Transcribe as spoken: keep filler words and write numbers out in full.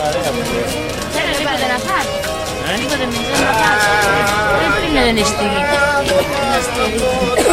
Θέλει τίποτε να φας. Τίποτε μην θέλει να φας. Δεν είναι δεν είναι στήλη. Είναι αστέρι.